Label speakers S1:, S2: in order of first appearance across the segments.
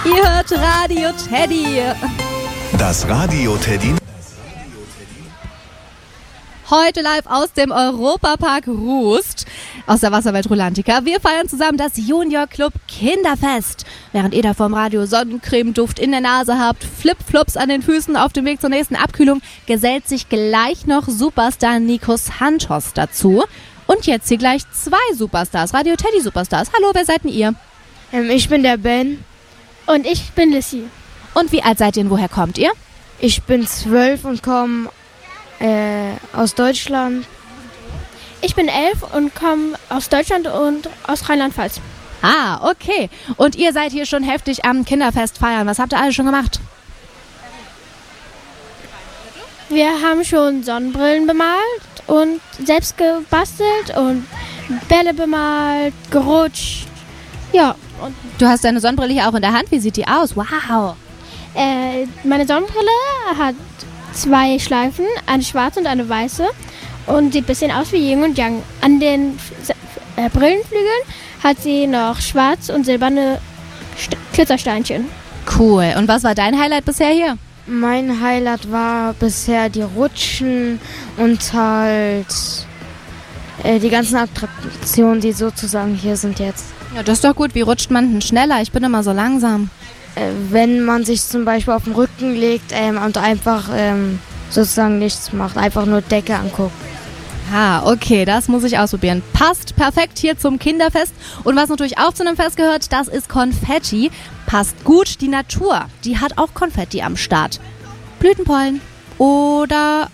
S1: Ihr hört Radio Teddy.
S2: Das Radio Teddy.
S1: Heute live aus dem Europapark Rust, aus der Wasserwelt Rulantica. Wir feiern zusammen das Junior Club Kinderfest. Während ihr da vorm Radio Sonnencremeduft in der Nase habt, Flipflops an den Füßen auf dem Weg zur nächsten Abkühlung, gesellt sich gleich noch Superstar Nikos Santos dazu. Und jetzt hier gleich 2 Superstars, Radio Teddy Superstars. Hallo, wer seid denn ihr?
S3: Ich bin der Ben.
S4: Und ich bin Lissy.
S1: Und wie alt seid ihr und woher kommt ihr?
S3: Ich bin 12 und komme aus Deutschland.
S4: Ich bin 11 und komme aus Deutschland und aus Rheinland-Pfalz.
S1: Ah, okay. Und ihr seid hier schon heftig am Kinderfest feiern. Was habt ihr alle schon gemacht?
S4: Wir haben schon Sonnenbrillen bemalt und selbst gebastelt und Bälle bemalt, gerutscht. Ja. Und
S1: du hast deine Sonnenbrille hier auch in der Hand. Wie sieht die aus? Wow.
S4: Meine Sonnenbrille hat 2 Schleifen, eine schwarze und eine weiße, und sieht ein bisschen aus wie Yin und Yang. An den Brillenflügeln hat sie noch schwarz und silberne Glitzersteinchen.
S1: Cool. Und was war dein Highlight bisher hier?
S3: Mein Highlight war bisher die Rutschen und halt die ganzen Attraktionen, die sozusagen hier sind jetzt.
S1: Ja, das ist doch gut. Wie rutscht man denn schneller? Ich bin immer so langsam.
S3: Wenn man sich zum Beispiel auf den Rücken legt und einfach sozusagen nichts macht, einfach nur Decke anguckt.
S1: Ah, okay, das muss ich ausprobieren. Passt perfekt hier zum Kinderfest. Und was natürlich auch zu einem Fest gehört, das ist Konfetti. Passt gut, die Natur, die hat auch Konfetti am Start. Blütenpollen oder...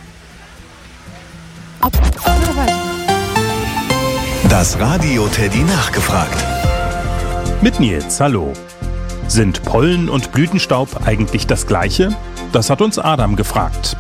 S2: Das Radio Teddy nachgefragt.
S5: Mit Nils, hallo. Sind Pollen und Blütenstaub eigentlich das Gleiche? Das hat uns Adam gefragt.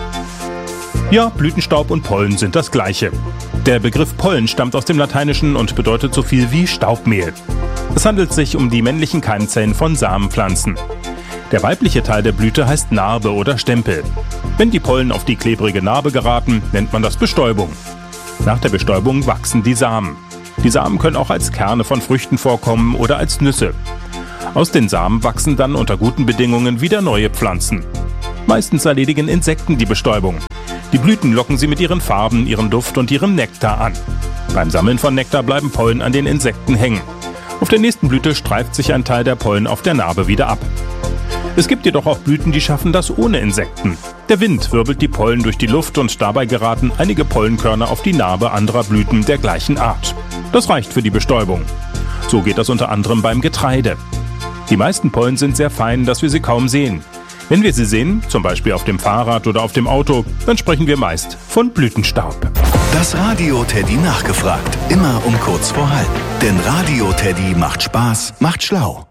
S5: Ja, Blütenstaub und Pollen sind das Gleiche. Der Begriff Pollen stammt aus dem Lateinischen und bedeutet so viel wie Staubmehl. Es handelt sich um die männlichen Keimzellen von Samenpflanzen. Der weibliche Teil der Blüte heißt Narbe oder Stempel. Wenn die Pollen auf die klebrige Narbe geraten, nennt man das Bestäubung. Nach der Bestäubung wachsen die Samen. Die Samen können auch als Kerne von Früchten vorkommen oder als Nüsse. Aus den Samen wachsen dann unter guten Bedingungen wieder neue Pflanzen. Meistens erledigen Insekten die Bestäubung. Die Blüten locken sie mit ihren Farben, ihrem Duft und ihrem Nektar an. Beim Sammeln von Nektar bleiben Pollen an den Insekten hängen. Auf der nächsten Blüte streift sich ein Teil der Pollen auf der Narbe wieder ab. Es gibt jedoch auch Blüten, die schaffen das ohne Insekten. Der Wind wirbelt die Pollen durch die Luft und dabei geraten einige Pollenkörner auf die Narbe anderer Blüten der gleichen Art. Das reicht für die Bestäubung. So geht das unter anderem beim Getreide. Die meisten Pollen sind sehr fein, dass wir sie kaum sehen. Wenn wir sie sehen, zum Beispiel auf dem Fahrrad oder auf dem Auto, dann sprechen wir meist von Blütenstaub.
S2: Das Radio Teddy nachgefragt. Immer um kurz vor halb. Denn Radio Teddy macht Spaß, macht schlau.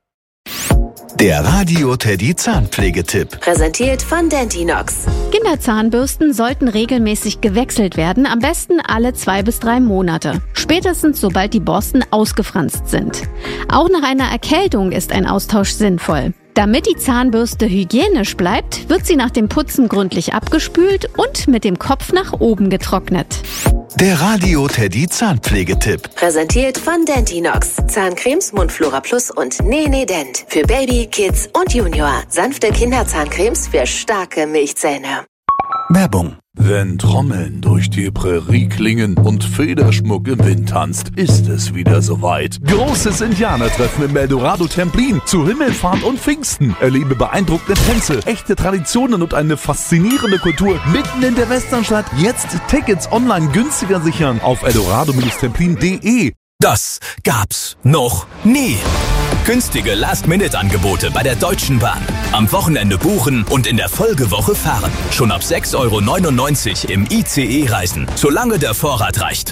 S2: Der Radio Teddy Zahnpflegetipp.
S6: Präsentiert von Dentinox.
S7: Kinderzahnbürsten sollten regelmäßig gewechselt werden, am besten alle 2 bis 3 Monate. Spätestens sobald die Borsten ausgefranst sind. Auch nach einer Erkältung ist ein Austausch sinnvoll. Damit die Zahnbürste hygienisch bleibt, wird sie nach dem Putzen gründlich abgespült und mit dem Kopf nach oben getrocknet.
S2: Der Radio Teddy Zahnpflegetipp.
S6: Präsentiert von Dentinox. Zahncremes, Mundflora Plus und Nene Dent. Für Baby, Kids und Junior. Sanfte Kinderzahncremes für starke Milchzähne.
S2: Werbung.
S8: Wenn Trommeln durch die Prärie klingen und Federschmuck im Wind tanzt, ist es wieder soweit. Großes Indianertreffen im Eldorado Templin zu Himmelfahrt und Pfingsten. Erlebe beeindruckende Tänze, echte Traditionen und eine faszinierende Kultur mitten in der Westernstadt. Jetzt Tickets online günstiger sichern auf eldorado-templin.de.
S9: Das gab's noch nie. Günstige Last-Minute-Angebote bei der Deutschen Bahn. Am Wochenende buchen und in der Folgewoche fahren. Schon ab 6,99 € im ICE reisen, solange der Vorrat reicht.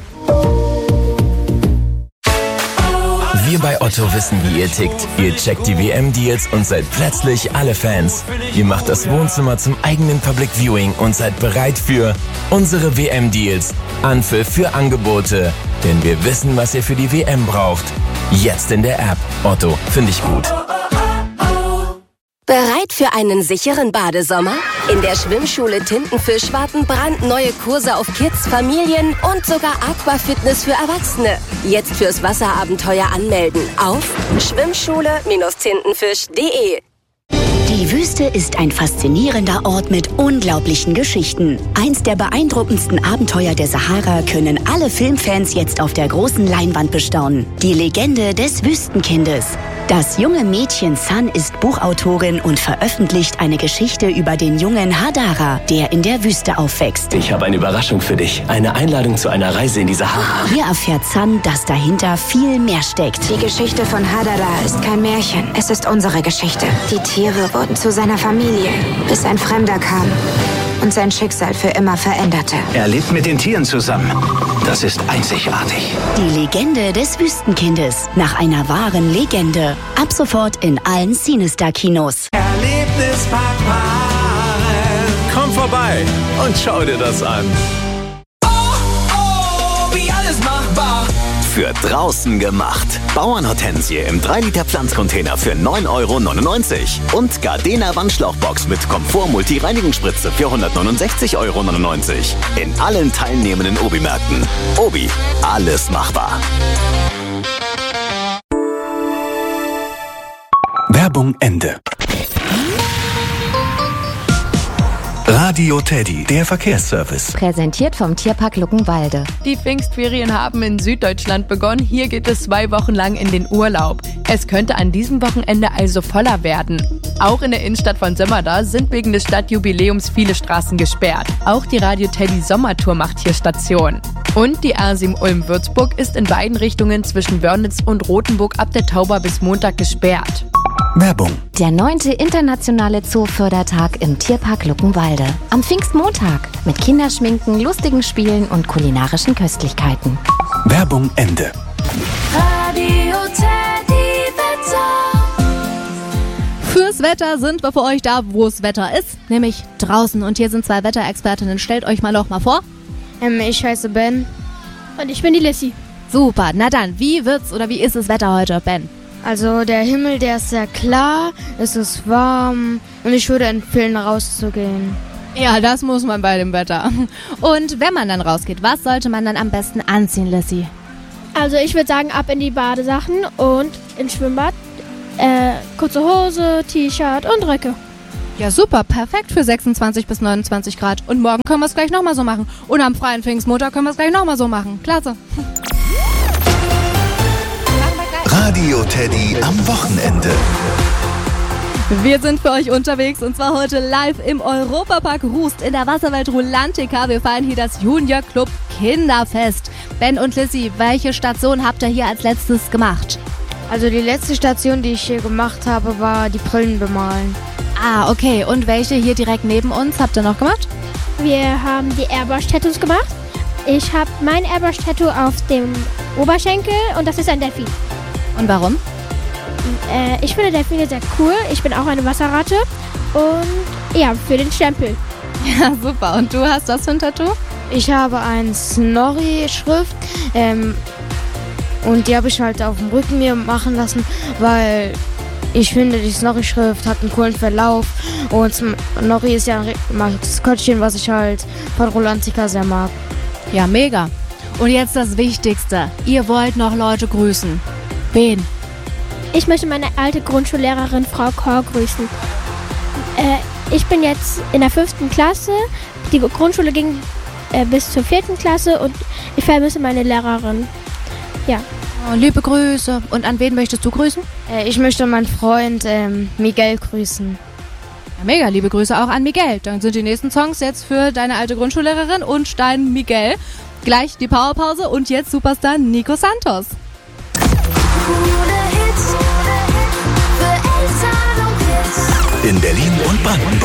S9: Wir bei Otto wissen, wie ihr tickt. Ihr checkt die WM-Deals und seid plötzlich alle Fans. Ihr macht das Wohnzimmer zum eigenen Public Viewing und seid bereit für unsere WM-Deals. Anpfiff für Angebote. Denn wir wissen, was ihr für die WM braucht. Jetzt in der App. Otto, finde ich gut.
S6: Bereit Bereit für einen sicheren Badesommer? In der Schwimmschule Tintenfisch warten brandneue Kurse auf Kids, Familien und sogar Aquafitness für Erwachsene. Jetzt fürs Wasserabenteuer anmelden auf schwimmschule-tintenfisch.de.
S10: Die Wüste ist ein faszinierender Ort mit unglaublichen Geschichten. Eins der beeindruckendsten Abenteuer der Sahara können alle Filmfans jetzt auf der großen Leinwand bestaunen. Die Legende des Wüstenkindes. Das junge Mädchen Sun ist Buchautorin und veröffentlicht eine Geschichte über den jungen Hadara, der in der Wüste aufwächst.
S11: Ich habe eine Überraschung für dich. Eine Einladung zu einer Reise in die Sahara.
S10: Hier erfährt Sun, dass dahinter viel mehr steckt.
S12: Die Geschichte von Hadara ist kein Märchen. Es ist unsere Geschichte. Die Tiere wurden zu seiner Familie, bis ein Fremder kam und sein Schicksal für immer veränderte.
S13: Er lebt mit den Tieren zusammen. Das ist einzigartig.
S10: Die Legende des Wüstenkindes. Nach einer wahren Legende. Ab sofort in allen Cinestar-Kinos.
S14: Erlebnispark Maren.
S8: Komm vorbei und schau dir das an.
S14: Wie alles machbar.
S13: Für draußen gemacht. Bauernhortensie im 3-Liter Pflanzcontainer für 9,99 € und Gardena Wandschlauchbox mit Komfort-Multi-Reinigungsspritze für 169,99 € in allen teilnehmenden Obi-Märkten. Obi, alles machbar. Werbung Ende. Radio Teddy, der Verkehrsservice.
S15: Präsentiert vom Tierpark Luckenwalde.
S16: Die Pfingstferien haben in Süddeutschland begonnen. Hier geht es 2 Wochen lang in den Urlaub. Es könnte an diesem Wochenende also voller werden. Auch in der Innenstadt von Sömmerda sind wegen des Stadtjubiläums viele Straßen gesperrt. Auch die Radio Teddy Sommertour macht hier Station. Und die A7 Ulm-Würzburg ist in beiden Richtungen zwischen Wörnitz und Rothenburg ab der Tauber bis Montag gesperrt.
S13: Werbung.
S15: Der 9. internationale Zoofördertag im Tierpark Luckenwalde. Am Pfingstmontag mit Kinderschminken, lustigen Spielen und kulinarischen Köstlichkeiten.
S13: Werbung Ende.
S1: Radio Teddy Wetter. Fürs Wetter sind wir für euch da, wo es Wetter ist, nämlich draußen. Und hier sind 2 Wetterexpertinnen. Stellt euch mal noch mal vor.
S3: Ich heiße Ben.
S4: Und ich bin die Lissy.
S1: Super, na dann, wie ist das Wetter heute, Ben?
S3: Also der Himmel, der ist sehr klar, es ist warm und ich würde empfehlen, rauszugehen.
S1: Ja, das muss man bei dem Wetter. Und wenn man dann rausgeht, was sollte man dann am besten anziehen, Lissy?
S4: Also ich würde sagen, ab in die Badesachen und ins Schwimmbad. Kurze Hose, T-Shirt und Röcke.
S1: Ja, super, perfekt für 26 bis 29 Grad. Und morgen können wir es gleich nochmal so machen. Und am freien Pfingstmontag können wir es gleich nochmal so machen. Klasse.
S2: Radio Teddy am Wochenende.
S1: Wir sind für euch unterwegs und zwar heute live im Europapark Rust in der Wasserwelt Rulantica. Wir feiern hier das Junior Club Kinderfest. Ben und Lissy, welche Station habt ihr hier als letztes gemacht?
S3: Also die letzte Station, die ich hier gemacht habe, war die Brillen bemalen.
S1: Ah, okay. Und welche hier direkt neben uns habt ihr noch gemacht?
S4: Wir haben die Airbrush-Tattoos gemacht. Ich habe mein Airbrush-Tattoo auf dem Oberschenkel und das ist ein Delfin.
S1: Und warum?
S4: Ich finde Delfine sehr cool. Ich bin auch eine Wasserratte. Und ja, für den Stempel.
S1: Ja, super. Und du hast was für ein Tattoo?
S3: Ich habe eine Snorri-Schrift. Und die habe ich halt auf dem Rücken mir machen lassen, weil ich finde, die Snorri-Schrift hat einen coolen Verlauf. Und Snorri ist ja ein Maskottchen, was ich halt von Rulantica sehr mag.
S1: Ja, mega. Und jetzt das Wichtigste. Ihr wollt noch Leute grüßen. Wen?
S4: Ich möchte meine alte Grundschullehrerin Frau Kor grüßen. Ich bin jetzt in der 5. Klasse. Die Grundschule ging bis zur 4. Klasse und ich vermisse meine Lehrerin. Ja.
S1: Oh, liebe Grüße. Und an wen möchtest du grüßen?
S3: Ich möchte meinen Freund Miguel grüßen.
S1: Ja, mega, liebe Grüße auch an Miguel. Dann sind die nächsten Songs jetzt für deine alte Grundschullehrerin und dein Miguel. Gleich die Powerpause und jetzt Superstar Nico Santos.